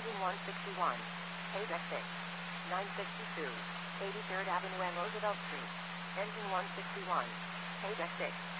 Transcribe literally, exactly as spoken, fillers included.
Engine one sixty-one. Paydeck six. nine sixty-two. eighty-third Avenue and Roosevelt Street. Engine one sixty-one. Paydeck six.